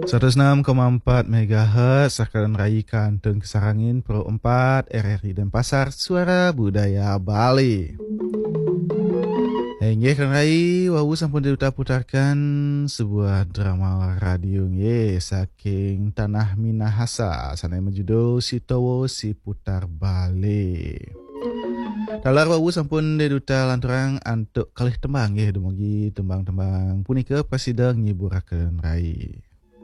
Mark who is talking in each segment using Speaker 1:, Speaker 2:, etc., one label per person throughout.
Speaker 1: 106,4 MHz Sakaran Rai Kantun Kesarangin Pro 4 RRI Denpasar Suara Budaya Bali. Nggih kan Rai wau sampun diputarkan sebuah drama radio nggih saking Tanah Minahasa sanaya menjudul Sitowo Si Putar Bali. Dalar wau sampun diduta lanturang antuk kalih tembang nggih dumugi tembang-tembang punika presiden ngiburaken Rai.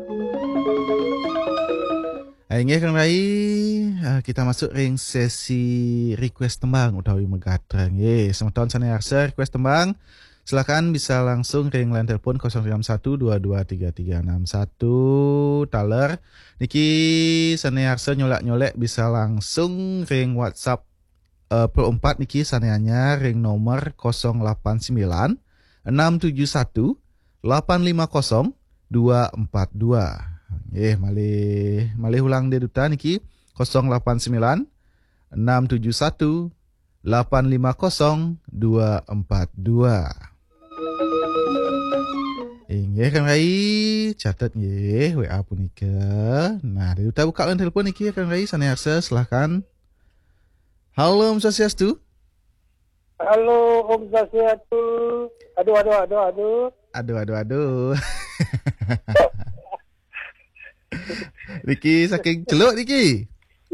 Speaker 1: Nggih Kang Rai, kita masuk ring sesi request tembang utawi megatra nggih. Semeton sanearsa request tembang, silakan bisa langsung ring line telepon 031223361 taler. Niki sanearsa nyolek-nyolek bisa langsung ring WhatsApp Pro 4 niki saneanya ring nomor 089 671 850 242. Malih ulang dia duta niki 089 671 850 242. Nggih Kang Rai catat nggih WA punika. Nah, dia duta buka lan telepon niki Kang Rai sanearsa silakan. Halo Om Swastiastu.
Speaker 2: Halo Om Swastiastu. Aduh.
Speaker 1: Niki saking celuk niki.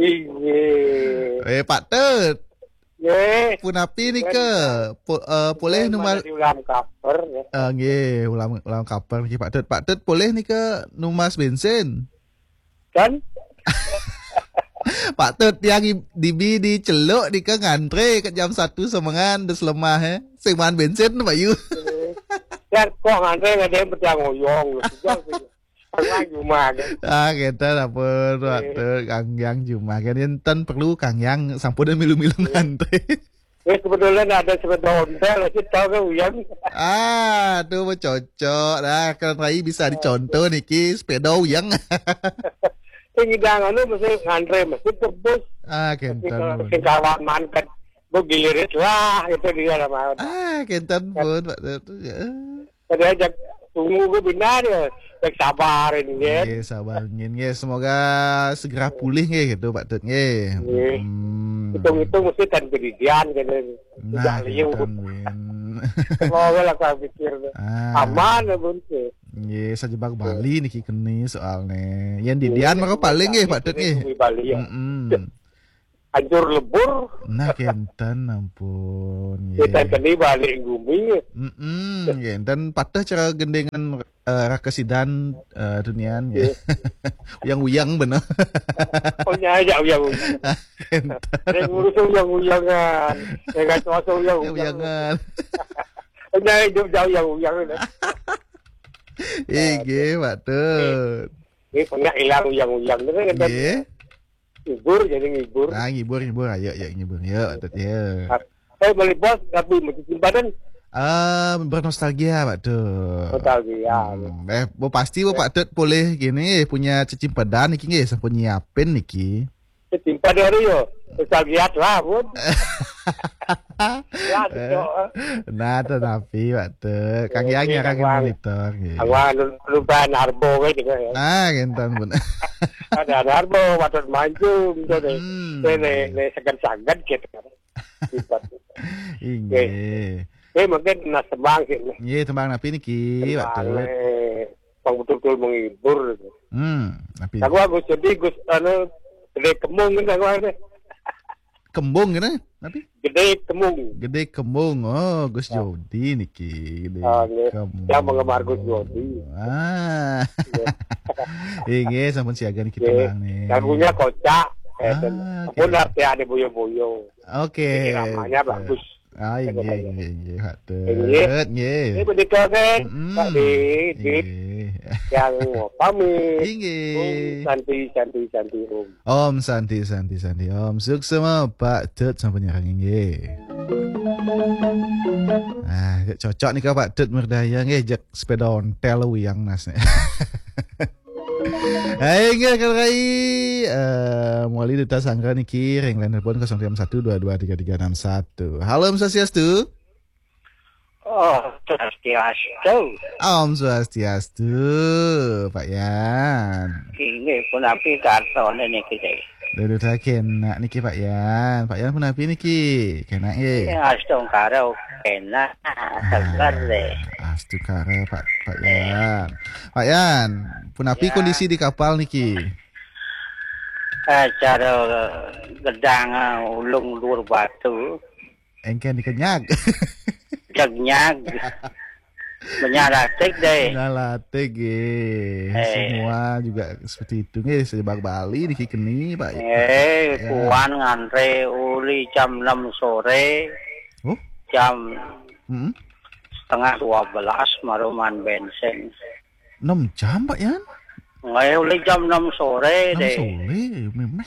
Speaker 2: Iya.
Speaker 1: Pak Tet.
Speaker 2: Nggih.
Speaker 1: Punapi nika? Boleh numas
Speaker 2: ulam kaper ya.
Speaker 1: Nggih, ulam kaper niki Pak Tet. Pak Tet boleh nika numas bensin.
Speaker 2: Kan?
Speaker 1: Pak Tet yang di celuk nika ngantre ke jam 1 semengan des lemah sing man bensin Pak Yu.
Speaker 2: Ya kok ngantre ngade berjangoyong. Kang Juma kan.
Speaker 1: Kita dapur waktu Kang Yang Juma kan enten perlu Kang Yang sampun milu-milu ngantri.
Speaker 2: Kebetulan ada sepeda ontel sih tahu kan Uyang.
Speaker 1: Tuh cocok. Nah, kan Rai bisa dicontoh niki sepeda Uyang.
Speaker 2: Ngidang anu mesti ngantre mesti tebus.
Speaker 1: Kenten.
Speaker 2: Sing kawan mankat begilirit lah itu dia nama.
Speaker 1: Kenten pun Pak.
Speaker 2: Tadi ajak tunggu gue benar ya. Cek sabar ini ya.
Speaker 1: Sabar nggih. Semoga segera pulih nggih gitu Pak Tut nggih.
Speaker 2: Hitung-hitung mesti kan kejadian kan.
Speaker 1: Nah, liu.
Speaker 2: Semoga lah saya pikir. Aman ya Bun.
Speaker 1: Nggih, sajebak Bali niki keni soalnya. Yen didian maka paling nggih Pak Tut nggih.
Speaker 2: Bali ya. Hancur lebur.
Speaker 1: Nah, kenten ampun.
Speaker 2: Kita keni balik bumi.
Speaker 1: Dan patah cara gendengan rakesidan dunian ya. Uyang-uyang bener.
Speaker 2: Oh nyajak uyang-uyang. Yang ngurus uyang-uyangan. Yang gak cocok uyang-uyangan. Nyajak jauh uyang-uyang.
Speaker 1: Nggih, Pak Tut.
Speaker 2: Ini pernah hilang uyang-uyang.
Speaker 1: Nggih.
Speaker 2: Ngibur jadi ngibur.
Speaker 1: Ngibur ayo ngibur yuk Tut ya.
Speaker 2: Balik bos tapi masih simpanan.
Speaker 1: Bernostalgia Pak Tut.
Speaker 2: Nostalgia.
Speaker 1: Pasti Pak Tut boleh gini punya cicimpadan niki nggih sampun nyiapin niki.
Speaker 2: Cicimpadan yo. Nostalgia lah pun.
Speaker 1: Nah, tapi Pak Tut Kang Yang nyarang monitor nggih.
Speaker 2: Awan lupain harbo we juga ya.
Speaker 1: Gentan pun.
Speaker 2: Ada harbo watot mancung ne segan-segan gitu.
Speaker 1: Nggih.
Speaker 2: Mungkin nas tembang sih.
Speaker 1: Nggih, tembang napi niki, Pak Tut.
Speaker 2: Bang betul-betul menghibur.
Speaker 1: Napi.
Speaker 2: Aku sedih Gus anu gede kemung kan aku.
Speaker 1: Kembung gini, napi?
Speaker 2: Gede kemung.
Speaker 1: Oh, Gus Jodi niki. Gede
Speaker 2: kemung. Yang penggemar Gus Jodi.
Speaker 1: Nggih, sampun siaga niki tembang nih.
Speaker 2: Lagunya kocak. Pun arti ada boyo-boyo.
Speaker 1: Oke.
Speaker 2: Namanya bagus.
Speaker 1: Nggih, Pak Tut.
Speaker 2: Nggih. Ini begitu kan. Pak Dit. Yang pamit.
Speaker 1: Nggih.
Speaker 2: Santi Om.
Speaker 1: Om Santi. Om sukses Pak Tut sampai nyerang nggih. Cocok nih Pak Tut merdaya nggih jak sepeda ontel uyang nas. Nggih Kang Rai Muali Duta Sangga niki ring line telepon 031223361. Halo Om Swastiastu.
Speaker 2: Oh, Swastiastu.
Speaker 1: Om Swastiastu, Pak Yan.
Speaker 2: Ini pun api kartone niki teh.
Speaker 1: Duduk kenak niki Pak Yan. Pak Yan pun api niki. Kenak ye.
Speaker 2: Astong karo kena segar deh.
Speaker 1: Astu kare Pak Yan. Pak Yan, pun api
Speaker 2: Ya.
Speaker 1: kondisi di kapal niki.
Speaker 2: Cara gedang ulung luar batu.
Speaker 1: Engken dikenyak.
Speaker 2: Jagnyag. Menyaratik deh.
Speaker 1: Ngalatek ye. Semua juga seperti itu nggih, sejebak Bali niki keni Pak. Ya.
Speaker 2: Puan ngantre uli jam 6 sore.
Speaker 1: Oh,
Speaker 2: Jam
Speaker 1: heeh.
Speaker 2: setengah 12 maruman bensin.
Speaker 1: 6 jam Pak Yan.
Speaker 2: Nggak uli jam 6 sore
Speaker 1: 6
Speaker 2: deh.
Speaker 1: sore memang.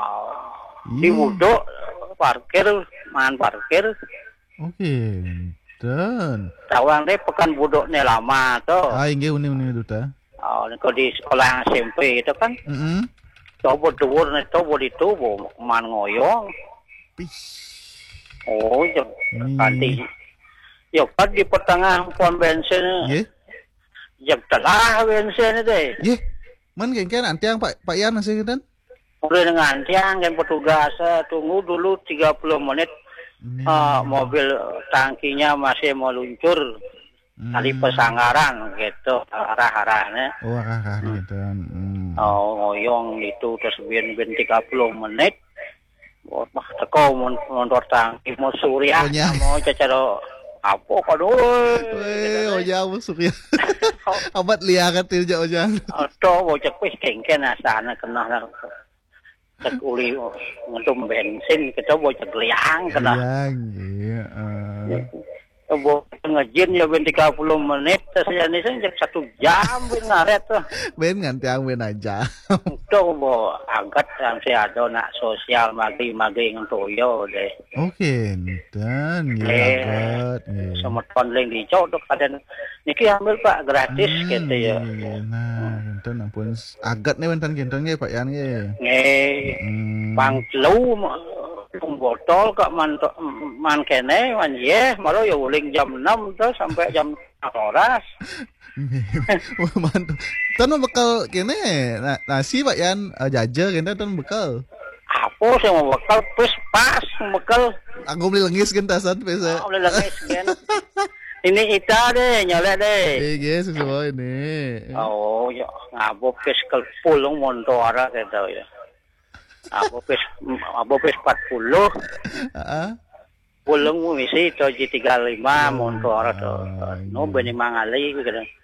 Speaker 2: Di wuduk parkir, man parkir.
Speaker 1: Oke. Dan
Speaker 2: Tawang deh pekan buduknya lama tuh.
Speaker 1: inggih uni duta.
Speaker 2: Kalau di sekolah SMP itu kan,
Speaker 1: Heeh.
Speaker 2: coba dhuwur nih, coba ditubuh, man ngoyong.
Speaker 1: Pis.
Speaker 2: Oh, ganti. Ya kan di pertengahan pom bensin,
Speaker 1: Nggih.
Speaker 2: jam telah bensin itu.
Speaker 1: Nggih. Man kengken antiang Pak Yan masih kinten?
Speaker 2: Mulai dengan tiang kan petugas tunggu dulu 30 menit. Mobil tangkinya masih meluncur dari pesanggaran gitu arah-arahnya.
Speaker 1: Oh, arah gitu.
Speaker 2: Ngoyong itu terus bin 30 menit. Wah, teko mundur tangki mau surya mau cacaro apa kado.
Speaker 1: Oja masuk ya. Abat liakat tilja oja.
Speaker 2: Atau mau cek wis kengken asana kena cek uli ngetum bensin kita mau cek liang kena.
Speaker 1: Liang, iya.
Speaker 2: Bo ngejin ya ben 30 menit terus jadi cek 1 jam ben ngaret tuh.
Speaker 1: Ben ngantiang ben aja.
Speaker 2: Itu bo angkat yang si ada nak sosial magi-magi ngentoyo deh.
Speaker 1: Oke, dan agak.
Speaker 2: Semut konling dicok dok ada niki ambil Pak gratis gitu ya.
Speaker 1: Nah, enten ampun agat nih wonten kinten nggih Pak Yan nggih.
Speaker 2: Nggih. Pang telu botol kok man kene man ye malah ya uling jam 6 tuh sampai jam 12.
Speaker 1: Mantap. Tan bekal kene nasi Pak Yan jaja kene tan bekal.
Speaker 2: Apa sih mau bekal pes pas bekal.
Speaker 1: Aku beli lengis kan tasan pesa.
Speaker 2: Boleh lengis kan. Ini ita deh nyolek deh.
Speaker 1: Iya semua ini.
Speaker 2: Oh ya ngabok pes kelpulung montora gitu ya. Abo pes 40. Pulung misi to G35 montora to. No beni mangali gitu.